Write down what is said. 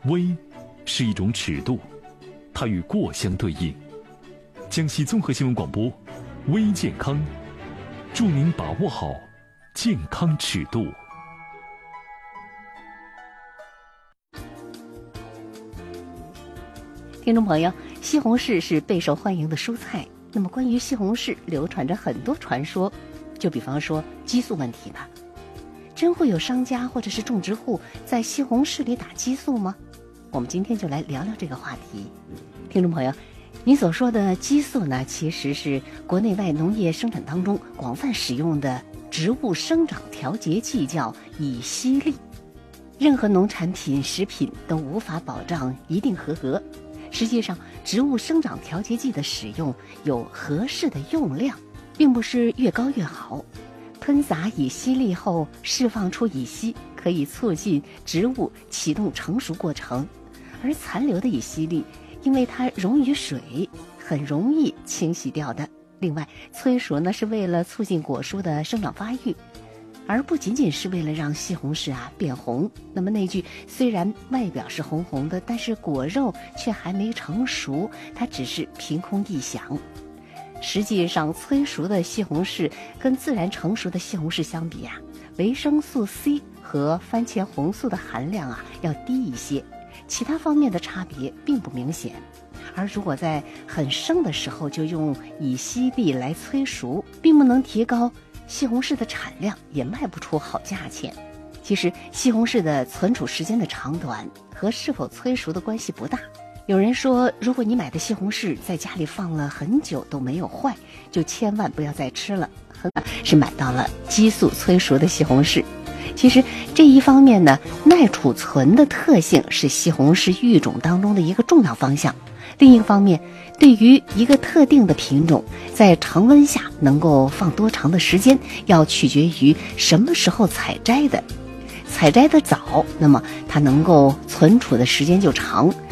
微是一种尺度，它与过相对应。江西综合新闻广播，微健康，祝您把握好健康尺度。 听众朋友，西红柿是备受欢迎的蔬菜。那么关于西红柿流传着很多传说，就比方说激素问题吧。真会有商家或者是种植户在西红柿里打激素吗？我们今天就来聊聊这个话题。听众朋友，你所说的激素呢，其实是国内外农业生产当中广泛使用的植物生长调节剂，叫乙烯利。任何农产品、食品都无法保障一定合格。实际上，植物生长调节剂的使用有合适的用量，并不是越高越好。喷洒乙烯利后释放出乙烯，可以促进植物启动成熟过程，而残留的乙烯利因为它溶于水，很容易清洗掉的。另外，催熟呢是为了促进果蔬的生长发育，而不仅仅是为了让西红柿变红。那么那句虽然外表是红红的，但是果肉却还没成熟，它只是凭空臆想。实际上，催熟的西红柿跟自然成熟的西红柿相比维生素 C 和番茄红素的含量要低一些，其他方面的差别并不明显。而如果在很生的时候就用乙烯利来催熟，并不能提高西红柿的产量，也卖不出好价钱。其实西红柿的存储时间的长短和是否催熟的关系不大。有人说，如果你买的西红柿在家里放了很久都没有坏，就千万不要再吃了，很可能是买到了激素催熟的西红柿。其实这一方面呢，耐储存的特性是西红柿育种当中的一个重要方向。另一个方面，对于一个特定的品种，在常温下能够放多长的时间，要取决于什么时候采摘的。采摘的早，那么它能够存储的时间就长。